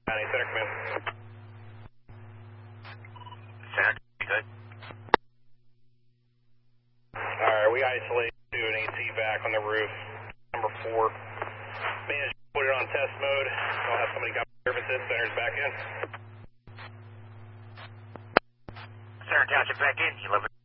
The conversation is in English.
Center, come in. Center, good. Alright, we isolate to an AT vac on the roof. Number 4. Managed to put it on test mode. I'll have somebody come service it. Center's back in. Center Township back in. 11.